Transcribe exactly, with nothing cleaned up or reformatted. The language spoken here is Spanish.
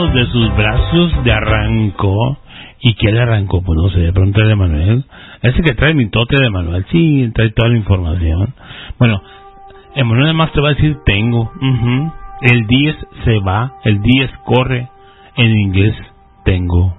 de sus brazos de arranco. ¿Y quién le arrancó? Pues no sé, de pronto es de Manuel. Ese que trae mi tote de Manuel, sí, trae toda la información. Bueno, Emanuel además te va a decir tengo. Uh-huh. El diez se va, el diez corre. En inglés, tengo.